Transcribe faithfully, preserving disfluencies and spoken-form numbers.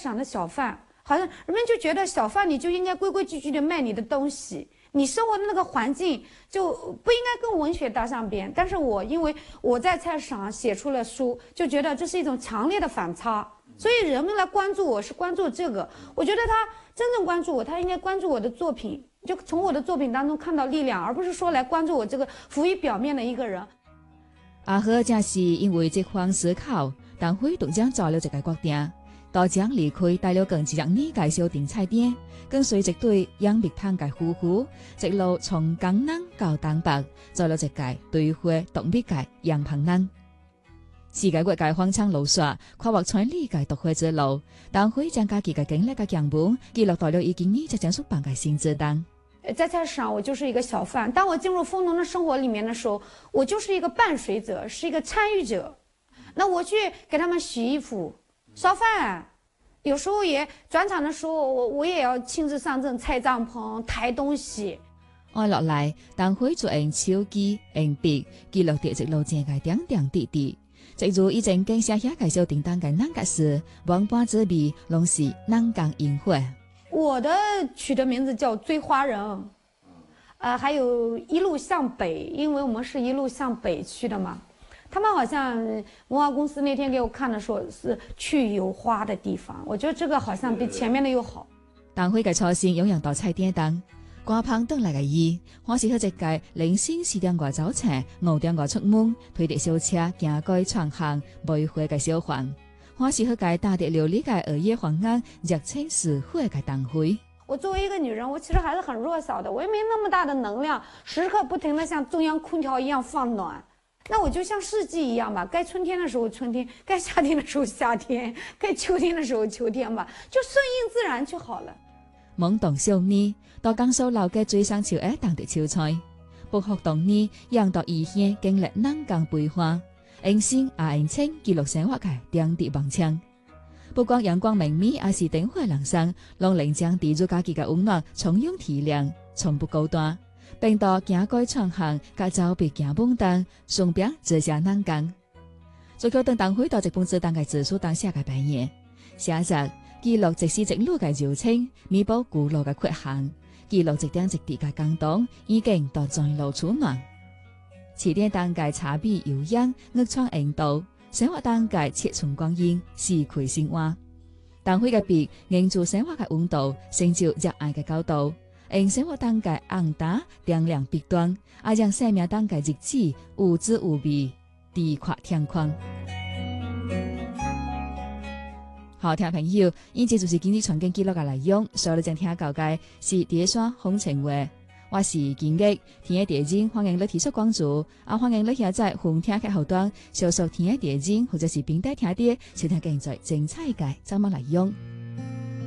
场的小贩，好像人们就觉得小贩你就应该规规矩矩的卖你的东西，你生活的那个环境就不应该跟文学搭上边。但是我因为我在菜市场写出了书，就觉得这是一种强烈的反差，所以人们来关注我是关注这个。我觉得他真正关注我，他应该关注我的作品，就从我的作品当中看到力量，而不是说来关注我这个浮于表面的一个人。 阿和正是因为这番思考，党辉独将做了一个决定，大将離開大陸更一日呢介紹定菜店，跟隨一對養蜜湯嘅夫婦，一路從江南到東北，做了一屆對花動蜜嘅養蜂人。世界各界荒腔路線，跨越千里嘅獨花之路，黨輝將家己嘅經歷嘅樣本記錄到了已經呢只講出版嘅新字檔。 在菜市场，我就是一个小贩。当我进入丰农的生活里面的时候，我就是一个伴随者，是一个参与者。那我去给他们洗衣服、烧饭，有时候也转场的时候，我我也要亲自上阵拆帐篷、抬东西。 按落嚟，黨輝就用手機、用筆記錄啲一路正嘅點點滴滴。正如以前經寫下介紹叮當嘅那個事，萬般滋味，攏是南港櫻花。 我的取的名字叫追花人，呃，还有一路向北，因为我們是一路向北去的嘛。他們好像文化公司那天給我看的說是去有花的地方，我覺得這個好像比前面的又好。 黨輝嘅初心永遠到菜店當，掛棚等嚟嘅伊，我是去一屆零星四點外走斜，五點外出門，推着小車行過創行賣花嘅小販。我是去介打的琉璃嘅二葉黃鶯，熱情似火嘅黨輝。 我作為一個女人，我其實還是很弱小的，我也沒那麼大的能量，時刻不停地像中央空調一樣放暖。那我就像四季一樣吧，該春天的時候春天，該夏天的時候夏天，該秋天的時候秋天吧，就順應自然就好了。 懵懂少年到江蘇老嘅最上潮誒當地潮菜，不學當年讓到異鄉經歷南港變化。用心也用情記錄生活嘅點滴忘情，不光陽光明媚，也是燈火闌珊，讓人將地主家己嘅溫暖從容體諒，從不高端，並到行過創行，甲走別行蹦燈，順便直下南港。最後等黨輝到一本字檔嘅字數當寫嘅白頁，寫着記錄即時直路嘅柔情，彌補古老嘅缺陷，記錄一點一滴嘅感動，已經到在路處暖。起點當界茶比悠揚，樂創引導；生活當界切寸光陰，時攜生活。黨輝嘅筆凝住生活嘅溫度，成就熱愛嘅高度。用生活當界紅打點亮筆端，也讓生命當界日子有滋有味，地闊天寬。好，聽朋友，以上就是今日傳經記錄嘅內容。所有正聽到嘅是第一雙風情話。我是金玉，聽嘅電影歡迎你提出關注，啊歡迎你下載紅聽嘅後端，搜索聽嘅電影或者是平台聽啲，收聽更多精彩嘅節目內容。